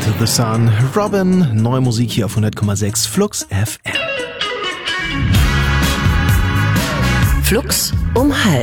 Into the Sun. Robin, neue Musik hier auf 100,6 Flux FM. Flux um 12:30.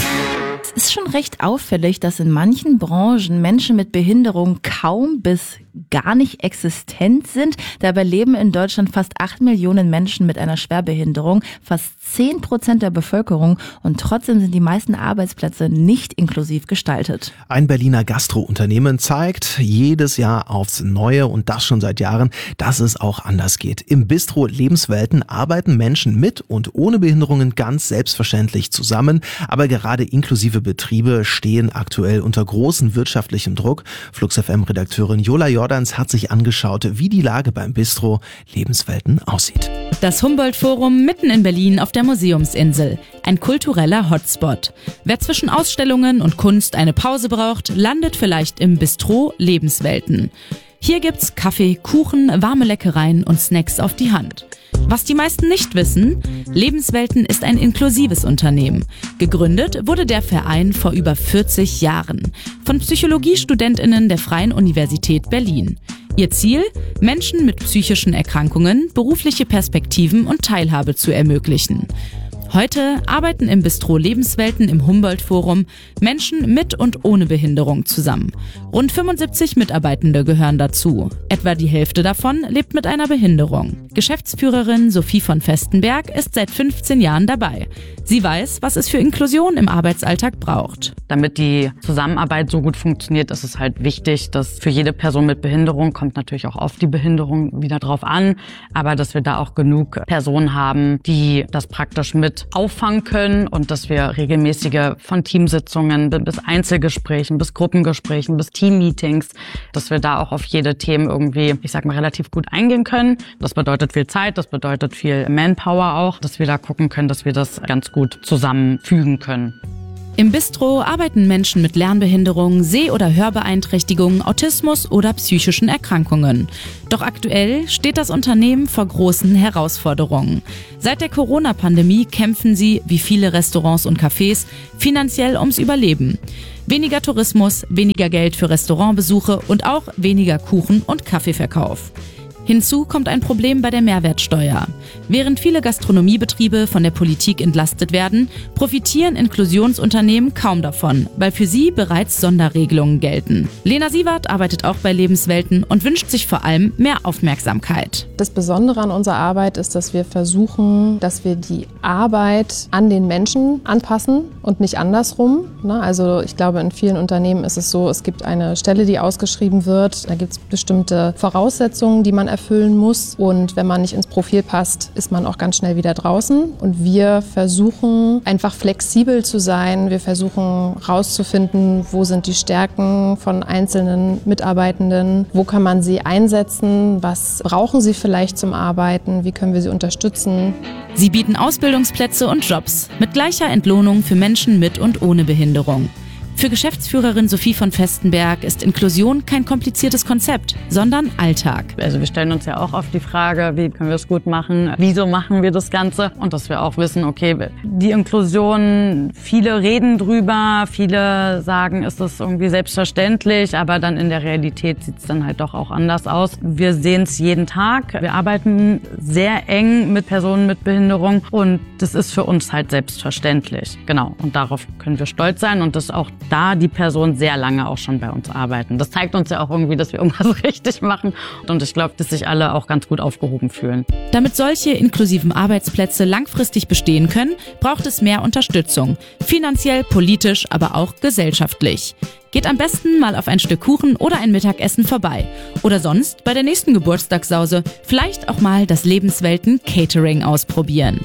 Es ist schon recht auffällig, dass in manchen Branchen Menschen mit Behinderung kaum bis gar nicht existent sind. Dabei leben in Deutschland fast 8 Millionen Menschen mit einer Schwerbehinderung, fast 10% der Bevölkerung, und trotzdem sind die meisten Arbeitsplätze nicht inklusiv gestaltet. Ein Berliner Gastrounternehmen zeigt jedes Jahr aufs Neue, und das schon seit Jahren, dass es auch anders geht. Im Bistro Lebenswelten arbeiten Menschen mit und ohne Behinderungen ganz selbstverständlich zusammen, aber gerade inklusive Betriebe stehen aktuell unter großem wirtschaftlichem Druck. Flux FM-Redakteurin Jola Jordans hat sich angeschaut, wie die Lage beim Bistro Lebenswelten aussieht. Das Humboldt-Forum mitten in Berlin auf der Museumsinsel. Ein kultureller Hotspot. Wer zwischen Ausstellungen und Kunst eine Pause braucht, landet vielleicht im Bistro Lebenswelten. Hier gibt's Kaffee, Kuchen, warme Leckereien und Snacks auf die Hand. Was die meisten nicht wissen: Lebenswelten ist ein inklusives Unternehmen. Gegründet wurde der Verein vor über 40 Jahren von PsychologiestudentInnen der Freien Universität Berlin. Ihr Ziel: Menschen mit psychischen Erkrankungen berufliche Perspektiven und Teilhabe zu ermöglichen. Heute arbeiten im Bistro Lebenswelten im Humboldt-Forum Menschen mit und ohne Behinderung zusammen. Rund 75 Mitarbeitende gehören dazu. Etwa die Hälfte davon lebt mit einer Behinderung. Geschäftsführerin Sophie von Festenberg ist seit 15 Jahren dabei. Sie weiß, was es für Inklusion im Arbeitsalltag braucht. Damit die Zusammenarbeit so gut funktioniert, ist es halt wichtig, dass für jede Person mit Behinderung, kommt natürlich auch auf die Behinderung wieder drauf an, aber dass wir da auch genug Personen haben, die das praktisch mit auffangen können, und dass wir regelmäßige von Teamsitzungen bis Einzelgesprächen, bis Gruppengesprächen, bis Teammeetings, dass wir da auch auf jede Themen irgendwie, relativ gut eingehen können. Das bedeutet viel Zeit, das bedeutet viel Manpower auch, dass wir da gucken können, dass wir das ganz gut zusammenfügen können. Im Bistro arbeiten Menschen mit Lernbehinderung, Seh- oder Hörbeeinträchtigung, Autismus oder psychischen Erkrankungen. Doch aktuell steht das Unternehmen vor großen Herausforderungen. Seit der Corona-Pandemie kämpfen sie, wie viele Restaurants und Cafés, finanziell ums Überleben. Weniger Tourismus, weniger Geld für Restaurantbesuche und auch weniger Kuchen- und Kaffeeverkauf. Hinzu kommt ein Problem bei der Mehrwertsteuer. Während viele Gastronomiebetriebe von der Politik entlastet werden, profitieren Inklusionsunternehmen kaum davon, weil für sie bereits Sonderregelungen gelten. Lena Sievert arbeitet auch bei Lebenswelten und wünscht sich vor allem mehr Aufmerksamkeit. Das Besondere an unserer Arbeit ist, dass wir versuchen, dass wir die Arbeit an den Menschen anpassen und nicht andersrum. Also ich glaube, in vielen Unternehmen ist es so, es gibt eine Stelle, die ausgeschrieben wird. Da gibt es bestimmte Voraussetzungen, die man erfüllen muss. Und wenn man nicht ins Profil passt, ist man auch ganz schnell wieder draußen. Und wir versuchen einfach flexibel zu sein. Wir versuchen herauszufinden, wo sind die Stärken von einzelnen Mitarbeitenden, wo kann man sie einsetzen, was brauchen sie vielleicht zum Arbeiten, wie können wir sie unterstützen. Sie bieten Ausbildungsplätze und Jobs mit gleicher Entlohnung für Menschen mit und ohne Behinderung. Für Geschäftsführerin Sophie von Festenberg ist Inklusion kein kompliziertes Konzept, sondern Alltag. Also wir stellen uns ja auch oft die Frage, wie können wir es gut machen, wieso machen wir das Ganze? Und dass wir auch wissen, okay, die Inklusion, viele reden drüber, viele sagen, ist das irgendwie selbstverständlich, aber dann in der Realität sieht es dann halt doch auch anders aus. Wir sehen es jeden Tag, wir arbeiten sehr eng mit Personen mit Behinderung, und das ist für uns halt selbstverständlich. Genau, und darauf können wir stolz sein, und das auch da die Personen sehr lange auch schon bei uns arbeiten. Das zeigt uns ja auch irgendwie, dass wir irgendwas richtig machen, und ich glaube, dass sich alle auch ganz gut aufgehoben fühlen. Damit solche inklusiven Arbeitsplätze langfristig bestehen können, braucht es mehr Unterstützung. Finanziell, politisch, aber auch gesellschaftlich. Geht am besten mal auf ein Stück Kuchen oder ein Mittagessen vorbei. Oder sonst bei der nächsten Geburtstagssause vielleicht auch mal das Lebenswelten Catering ausprobieren.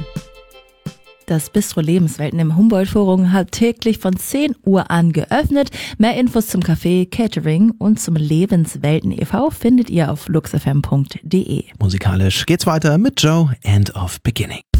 Das Bistro Lebenswelten im Humboldt-Forum hat täglich von 10 Uhr an geöffnet. Mehr Infos zum Café, Catering und zum Lebenswelten e.V. findet ihr auf luxfm.de. Musikalisch geht's weiter mit Joe, End of Beginning.